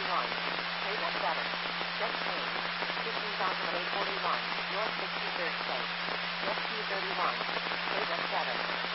Table 7. Jet change. 15,841. North 63rd State. Jet 231. Table 7.